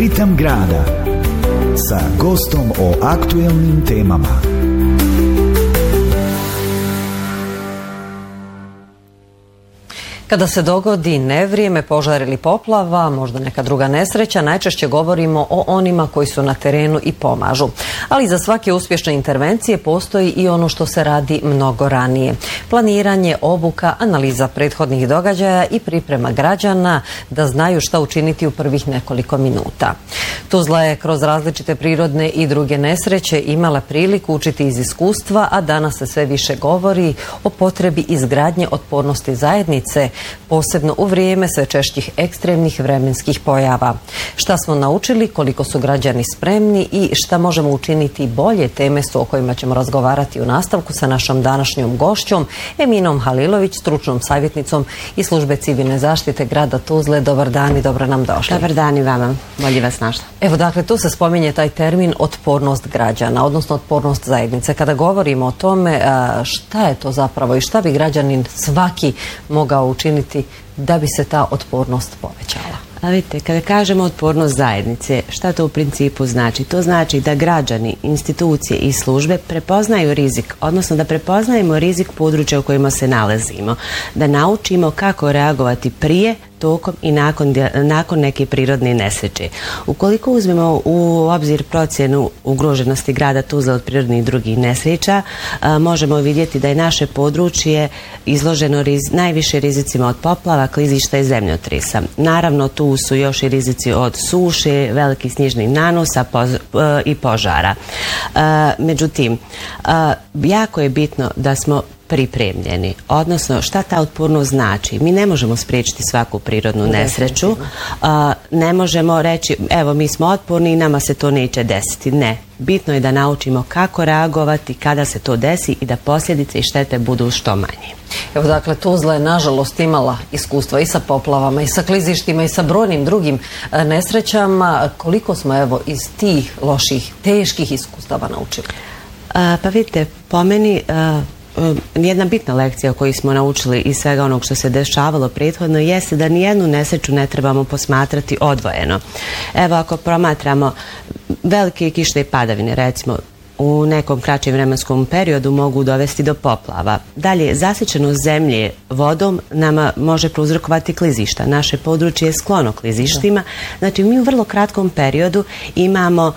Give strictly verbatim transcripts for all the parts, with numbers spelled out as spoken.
Ritam grada sa gostom o aktuelnim temama. Kada se dogodi nevrijeme, požar ili poplava, možda neka druga nesreća, najčešće govorimo o onima koji su na terenu i pomažu. Ali za svake uspješne intervencije postoji i ono što se radi mnogo ranije. Planiranje, obuka, analiza prethodnih događaja i priprema građana da znaju šta učiniti u prvih nekoliko minuta. Tuzla je kroz različite prirodne i druge nesreće imala priliku učiti iz iskustva, a danas se sve više govori o potrebi izgradnje otpornosti zajednice, posebno u vrijeme sve češćih ekstremnih vremenskih pojava. Šta smo naučili, koliko su građani spremni i šta možemo učiniti bolje, teme su o kojima ćemo razgovarati u nastavku sa našom današnjom gošćom, Eminom Halilović, stručnom savjetnicom iz službe civilne zaštite grada Tuzle. Dobar dan i dobro nam došli. Dobar dan i vama, bolje vas našla. Evo, dakle, tu se spominje taj termin otpornost građana, odnosno otpornost zajednice. Kada govorimo o tome, šta je to zapravo i šta bi građanin svaki mogao učiniti da bi se ta otpornost povećala? A vidite, kada kažemo otpornost zajednice, šta to u principu znači? To znači da građani, institucije i službe prepoznaju rizik, odnosno da prepoznajemo rizik područja u kojima se nalazimo, da naučimo kako reagovati prije, tokom i nakon, nakon neke prirodne nesreće. Ukoliko uzmemo u obzir procjenu ugroženosti grada Tuzle od prirodnih i drugih nesreća, a, možemo vidjeti da je naše područje izloženo riz, najviše rizicima od poplava, klizišta i zemljotresa. Naravno, tu su još i rizici od suše, velikih snježnih nanosa poz, a, i požara. A, međutim, a, jako je bitno da smo pripremljeni, odnosno šta ta otpornost znači. Mi ne možemo spriječiti svaku prirodnu nesreću, a, ne možemo reći evo mi smo otporni i nama se to neće desiti. Ne, bitno je da naučimo kako reagovati kada se to desi i da posljedice i štete budu što manje. Evo, dakle, Tuzla je nažalost imala iskustva i sa poplavama i sa klizištima i sa brojnim drugim e, nesrećama. Koliko smo evo iz tih loših, teških iskustava naučili? A, pa vidite, po meni a, jedna bitna lekcija koju smo naučili iz svega onog što se dešavalo prethodno jeste da nijednu nesreću ne trebamo posmatrati odvojeno. Evo, ako promatramo velike kišne padavine, recimo, u nekom kraćem vremenskom periodu mogu dovesti do poplava. Dalje, zasićenost zemlje vodom nama može prouzrokovati klizišta. Naše područje je sklono klizištima. Znači, mi u vrlo kratkom periodu imamo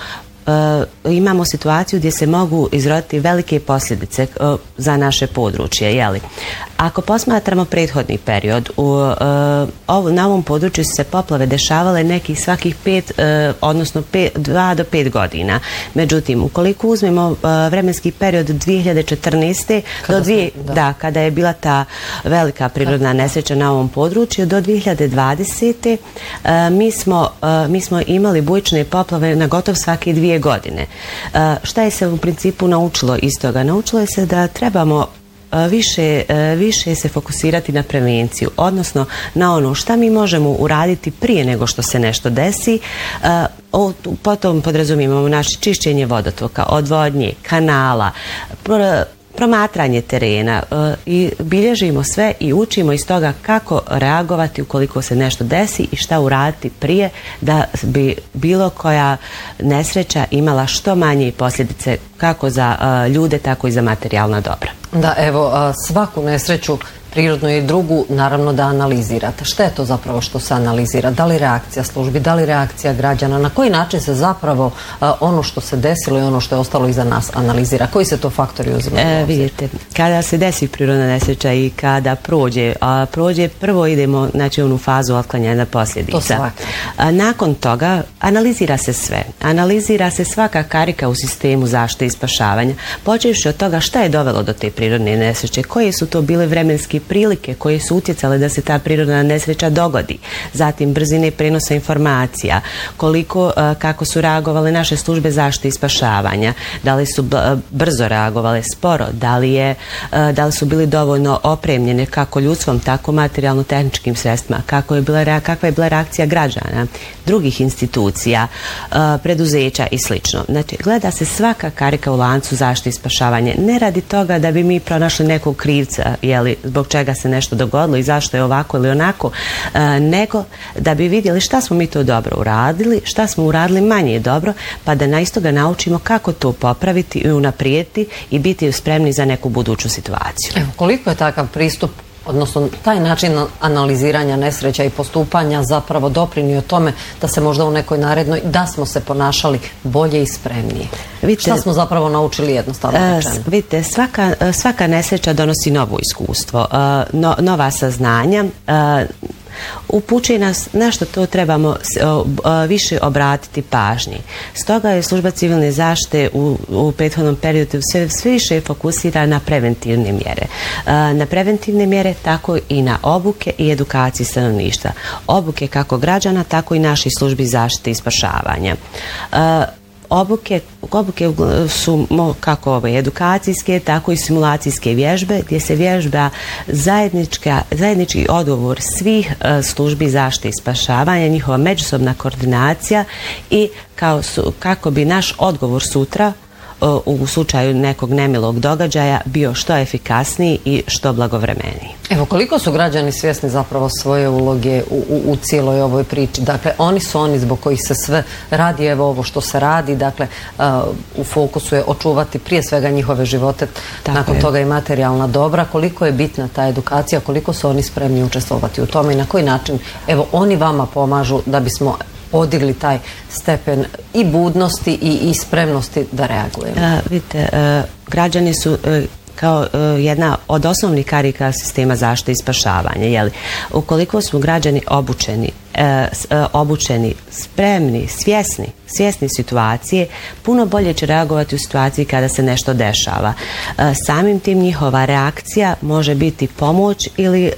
Uh, imamo situaciju gdje se mogu izroditi velike posljedice uh, za naše područje. Jeli? Ako posmatramo prethodni period, u, uh, ov, na ovom području su se poplave dešavale nekih svakih pet, uh, odnosno pet, dva do pet godina. Međutim, ukoliko uzmemo uh, vremenski period dvije hiljade četrnaeste. Kada, do dvije, da. Da, kada je bila ta velika prirodna nesreća na ovom području, do dvije hiljade dvadesete. Uh, mi, smo, uh, mi smo imali bujične poplave na gotov svake dvije godine. Uh, šta je se u principu naučilo iz toga? Naučilo je se da trebamo Više, više se fokusirati na prevenciju, odnosno na ono šta mi možemo uraditi prije nego što se nešto desi. Potom podrazumijemo naše čišćenje vodotoka, odvodnje, kanala, promatranje terena i bilježimo sve i učimo iz toga kako reagovati ukoliko se nešto desi i šta uraditi prije da bi bilo koja nesreća imala što manje posljedice kako za ljude, tako i za materijalna dobra. Da, evo, svaku nesreću, prirodnu i drugu, naravno da analizirate. Šta je to zapravo što se analizira? Da li reakcija službi, da li reakcija građana? Na koji način se zapravo uh, ono što se desilo i ono što je ostalo iza nas analizira? Koji se to faktori uzimaju? E, vidite, kada se desi prirodna nesreća i kada prođe, a prođe prvo idemo, znači, onu fazu otklanjanja posljedica. To svaka. A, nakon toga analizira se sve. Analizira se svaka karika u sistemu zaštite i spašavanja. Počevši od toga šta je dovelo do te prirodne nesreće, koje su to bile vremenski prilike koje su utjecale da se ta prirodna nesreća dogodi. Zatim brzine prenosa informacija, koliko, kako su reagovale naše službe zaštite i spašavanja, da li su brzo reagovale, sporo, da li, je, da li su bili dovoljno opremljene kako ljudskom, tako materijalno-tehničkim sredstvima, kako je bila, kakva je bila reakcija građana, drugih institucija, preduzeća i slično. Znači, gleda se svaka karika u lancu zaštite i spašavanja. Ne radi toga da bi mi pronašli nekog krivca, jeli, zbog čega se nešto dogodilo i zašto je ovako ili onako, nego da bi vidjeli šta smo mi to dobro uradili, šta smo uradili manje dobro, pa da na istoga naučimo kako to popraviti i unaprijediti i biti spremni za neku buduću situaciju. Evo, koliko je takav pristup, odnosno taj način analiziranja nesreća i postupanja zapravo doprinio tome da se možda u nekoj narednoj, da smo se ponašali bolje i spremnije? Vidite, šta smo zapravo naučili jednostavno rečeno? Vidite, svaka, svaka nesreća donosi novo iskustvo, no, nova saznanja, upućuje nas na što to trebamo više obratiti pažnji. Stoga je služba civilne zaštite u, u prethodnom periodu sve, sve više fokusira na preventivne mjere. Na preventivne mjere, tako i na obuke i edukaciju stanovništva. Obuke kako građana, tako i naših službi zaštite i spašavanja. Obuke, obuke su kako ove edukacijske, tako i simulacijske vježbe, gdje se vježba zajednički odgovor svih službi zaštite i spašavanja, njihova međusobna koordinacija i kao su, kako bi naš odgovor sutra u slučaju nekog nemilog događaja bio što efikasniji i što blagovremeniji. Evo, koliko su građani svjesni zapravo svoje uloge u, u, u cijeloj ovoj priči? Dakle, oni su oni zbog kojih se sve radi, evo ovo što se radi, dakle, uh, u fokusu je očuvati prije svega njihove živote, tako nakon je. Toga i materijalna dobra. Koliko je bitna ta edukacija, koliko su oni spremni učestvovati u tome i na koji način, evo, oni vama pomažu da bismo podigli taj stepen i budnosti i, i spremnosti da reagujemo? A, vidite, a, građani su a, kao a, jedna od osnovnih karika sistema zaštite i spašavanja. Jeli? Ukoliko smo građani obučeni, a, a, obučeni, spremni, svjesni, svjesni situacije, puno bolje će reagovati u situaciji kada se nešto dešava. A, samim tim njihova reakcija može biti pomoć ili